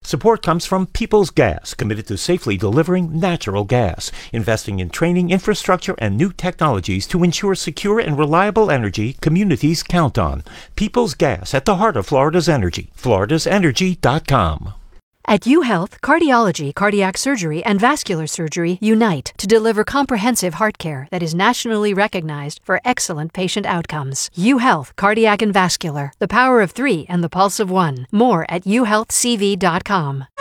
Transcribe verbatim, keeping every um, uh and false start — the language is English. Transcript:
Support comes from Peoples Gas, committed to safely delivering natural gas, investing in training, infrastructure, and new technologies to ensure secure and reliable energy communities count on. Peoples Gas, at the heart of Florida's energy. floridas energy dot com. At UHealth, cardiology, cardiac surgery, and vascular surgery unite to deliver comprehensive heart care that is nationally recognized for excellent patient outcomes. UHealth, cardiac and vascular, the power of three and the pulse of one. More at u health c v dot com.